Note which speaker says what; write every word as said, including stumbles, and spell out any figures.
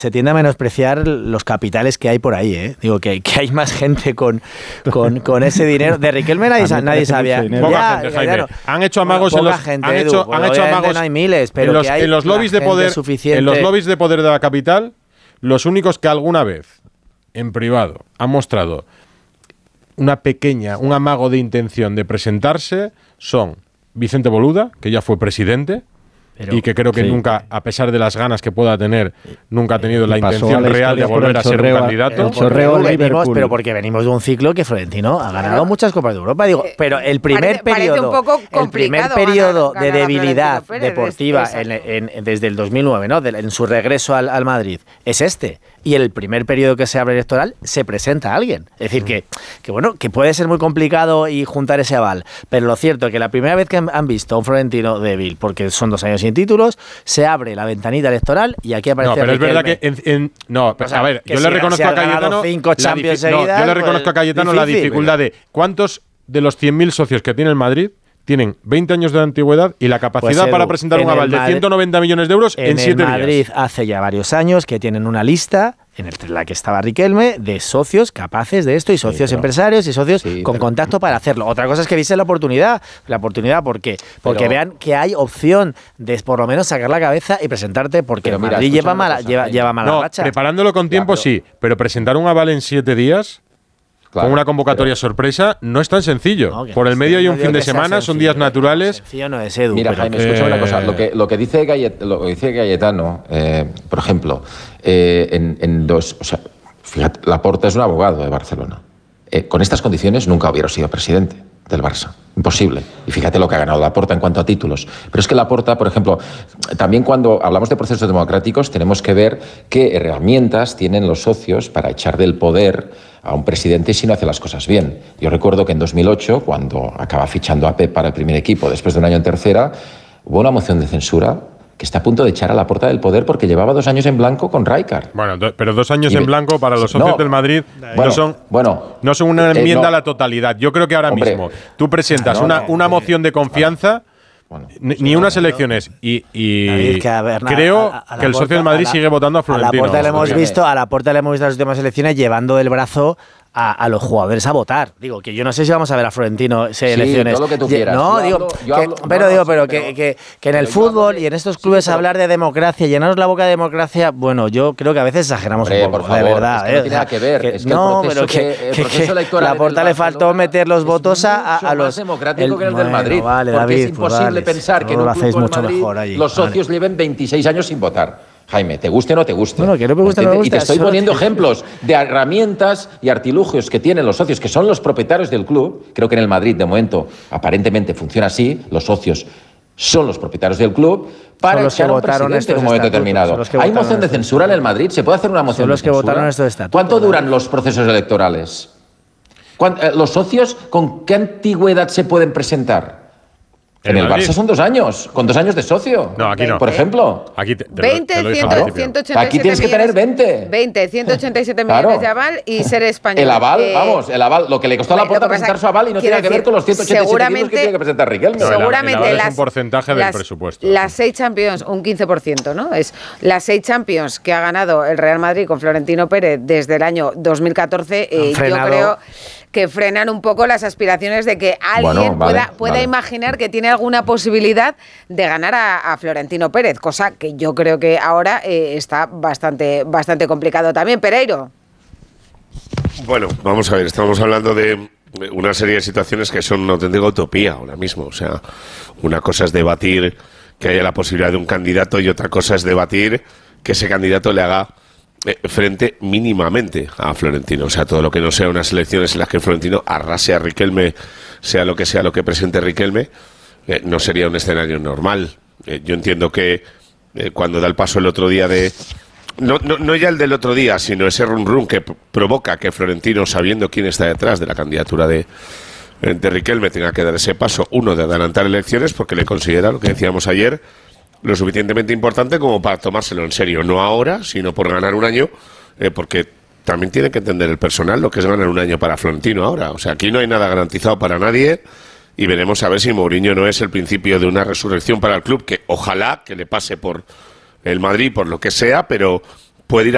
Speaker 1: Se tiende a menospreciar los capitales que hay por ahí, ¿eh? Digo, que, que hay más gente con, con, con ese dinero. De Riquelme nadie, nadie sabía.
Speaker 2: Poca ya, gente, Jaime. Claro. Han hecho amagos bueno, en los...
Speaker 1: Gente,
Speaker 2: han
Speaker 1: Edu,
Speaker 2: hecho, han hecho amagos
Speaker 1: no hay miles, pero
Speaker 2: en los,
Speaker 1: que hay
Speaker 2: en los lobbies de poder, suficiente. En los lobbies de poder de la capital, los únicos que alguna vez, en privado, han mostrado una pequeña, un amago de intención de presentarse son Vicente Boluda, que ya fue presidente, Pero, y que creo que sí. nunca, a pesar de las ganas que pueda tener, nunca ha tenido la intención la real de volver a ser un candidato.
Speaker 1: El chorreo el venimos, pero porque venimos de un ciclo que Florentino ha ganado claro. muchas Copas de Europa. Digo, pero el primer parece, periodo, parece el primer periodo ganar, de ganar debilidad deportiva en, en, desde el dos mil nueve, ¿no? De, en su regreso al, al Madrid, es este. Y el primer periodo que se abre electoral se presenta a alguien. Es decir, que, que bueno, que puede ser muy complicado y juntar ese aval. Pero lo cierto es que la primera vez que han, han visto a un Florentino débil, porque son dos años sin títulos, se abre la ventanita electoral y aquí aparece.
Speaker 2: No, pero
Speaker 1: Riquelme.
Speaker 2: es verdad que en, en, no, pero, o sea, a ver, yo
Speaker 1: si
Speaker 2: le reconozco a Cayetano
Speaker 1: cinco Champions
Speaker 2: difi-
Speaker 1: seguidas,
Speaker 2: no, yo le reconozco
Speaker 1: pues,
Speaker 2: a Cayetano
Speaker 1: difícil,
Speaker 2: la dificultad
Speaker 1: pero...
Speaker 2: de cuántos de los cien mil socios que tiene el Madrid tienen veinte años de antigüedad y la capacidad pues, Edu, para presentar un aval de ciento noventa millones de euros en siete días.
Speaker 1: En Madrid hace ya varios años que tienen una lista en la que estaba Riquelme de socios capaces de esto y socios sí, pero, empresarios y socios sí, con pero, contacto para hacerlo. Otra cosa es que viste la oportunidad. La oportunidad, ¿por qué? Porque pero, vean que hay opción de por lo menos sacar la cabeza y presentarte porque mira, Madrid lleva mala, cosa, lleva, lleva mala
Speaker 2: no,
Speaker 1: racha.
Speaker 2: Preparándolo con tiempo ya, pero, sí, pero presentar un aval en siete días... Claro, con una convocatoria pero, sorpresa no es tan sencillo. No, Por el medio hay un no fin de semana, son días naturales.
Speaker 1: Sencillo no es, Edu.
Speaker 3: Mira, Jaime, escucha eh, una cosa. Lo que, lo que dice Gallet, lo que dice Cayetano, eh, por ejemplo, eh, en, en dos... O sea, fíjate, Laporta es un abogado de Barcelona. Eh, con estas condiciones nunca hubiera sido presidente del Barça. Imposible. Y fíjate lo que ha ganado Laporta en cuanto a títulos. Pero es que Laporta, por ejemplo, también cuando hablamos de procesos democráticos tenemos que ver qué herramientas tienen los socios para echar del poder a un presidente si no hace las cosas bien. Yo recuerdo que en dos mil ocho, cuando acaba fichando a Pep para el primer equipo, después de un año en tercera, hubo una moción de censura que está a punto de echar a Laporta del poder porque llevaba dos años en blanco con Rijkaard.
Speaker 2: Bueno, do, pero dos años y en blanco para los socios no, del Madrid bueno, no, son,
Speaker 3: bueno,
Speaker 2: no son una enmienda eh, no, a la totalidad. Yo creo que ahora hombre, mismo tú presentas no, una, una moción de confianza, bueno, ni, ni unas elecciones, y, y que, a ver, creo a, a que el socio del Madrid la, sigue votando a Florentino.
Speaker 1: A Laporta le hemos visto, a Laporta le hemos visto en las últimas elecciones llevando el brazo A, a los jugadores a votar. Digo, que yo no sé si vamos a ver a Florentino en sí, elecciones.
Speaker 3: Todo lo que tú quieras.
Speaker 1: No,
Speaker 3: yo
Speaker 1: digo,
Speaker 3: hablo,
Speaker 1: que,
Speaker 3: hablo,
Speaker 1: pero
Speaker 3: no,
Speaker 1: digo,
Speaker 3: no,
Speaker 1: pero,
Speaker 3: pero
Speaker 1: que, que, que en el fútbol de, y en estos clubes sí, hablar de democracia, llenaros la boca de democracia, bueno, yo creo que a veces exageramos
Speaker 3: hombre,
Speaker 1: un poco,
Speaker 3: por favor,
Speaker 1: de verdad.
Speaker 3: Es que
Speaker 1: eh,
Speaker 3: no tiene nada que ver.
Speaker 1: Que,
Speaker 3: es que
Speaker 1: no,
Speaker 3: el
Speaker 1: pero que,
Speaker 3: que, el
Speaker 1: que,
Speaker 3: proceso electoral
Speaker 1: la Porta le faltó meter los votos a, a los...
Speaker 3: más democrático
Speaker 1: el,
Speaker 3: que el del Madrid.
Speaker 1: Bueno, vale,
Speaker 3: porque
Speaker 1: David,
Speaker 3: es imposible
Speaker 1: pues vale,
Speaker 3: pensar que en un club como el Madrid los socios lleven veintiséis años sin votar. Jaime, te guste o no te guste.
Speaker 1: Bueno, que no me gusta, no me gusta.
Speaker 3: Y te estoy poniendo ejemplos de herramientas y artilugios que tienen los socios, que son los propietarios del club. Creo que en el Madrid, de momento, aparentemente funciona así. Los socios son los propietarios del club para echar a un presidente en un momento determinado. ¿Hay moción de censura en el Madrid? ¿Se puede hacer una moción de censura?
Speaker 1: Son los que votaron estos estatutos.
Speaker 3: ¿Cuánto duran los procesos electorales? ¿Los socios con qué antigüedad se pueden presentar? En el Barça son dos años, con dos años de socio.
Speaker 2: No, aquí no.
Speaker 3: Por ejemplo.
Speaker 2: Aquí te, te
Speaker 4: veinte,
Speaker 2: lo, te lo
Speaker 4: ciento ochenta y siete
Speaker 3: Aquí tienes que tener veinte.
Speaker 4: veinte, ciento ochenta y siete millones claro. de aval y ser español.
Speaker 3: El aval,
Speaker 4: eh,
Speaker 3: vamos, el aval, lo que le costó a Laporta presentar su aval y no tiene decir, que ver con los ciento ochenta y siete kilos que tiene que presentar Riquelme.
Speaker 2: No,
Speaker 4: seguramente
Speaker 2: el aval
Speaker 4: las,
Speaker 2: es un porcentaje
Speaker 4: las,
Speaker 2: del presupuesto.
Speaker 4: Las seis Champions, un quince por ciento, ¿no? Es las seis Champions que ha ganado el Real Madrid con Florentino Pérez desde el año dos mil catorce, eh, yo creo que frenan un poco las aspiraciones de que alguien
Speaker 3: bueno, vale,
Speaker 4: pueda, pueda
Speaker 3: vale.
Speaker 4: imaginar que tiene alguna posibilidad de ganar a, a Florentino Pérez, cosa que yo creo que ahora eh, está bastante, bastante complicado también. Pereiro.
Speaker 5: Bueno, vamos a ver, estamos hablando de una serie de situaciones que son una auténtica utopía ahora mismo. O sea, una cosa es debatir que haya la posibilidad de un candidato y otra cosa es debatir que ese candidato le haga frente mínimamente a Florentino. O sea, todo lo que no sea unas elecciones en las que Florentino arrase a Riquelme, sea lo que sea lo que presente Riquelme, eh, no sería un escenario normal. Eh, yo entiendo que eh, cuando da el paso el otro día de... No, no, no ya el del otro día, sino ese rum rum que p- provoca que Florentino, sabiendo quién está detrás de la candidatura de, de Riquelme, tenga que dar ese paso, uno, de adelantar elecciones, porque le considera, lo que decíamos ayer, lo suficientemente importante como para tomárselo en serio, no ahora, sino por ganar un año, eh, porque también tiene que entender el personal lo que es ganar un año para Florentino ahora. O sea, aquí no hay nada garantizado para nadie y veremos a ver si Mourinho no es el principio de una resurrección para el club, que ojalá que le pase por el Madrid, por lo que sea, pero puede ir a